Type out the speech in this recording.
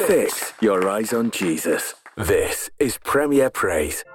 Fix your eyes on Jesus. This is Premier Praise.